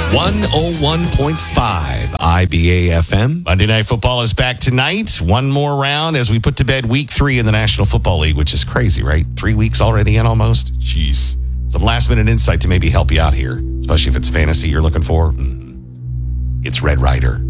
101.5 IBA FM. Monday Night Football is back tonight. One more round as we put to bed week 3 in the National Football League, which is crazy, right? 3 weeks already in almost. Jeez. Some last-minute insight to maybe help you out here, especially if it's fantasy you're looking for. It's Red Ryder.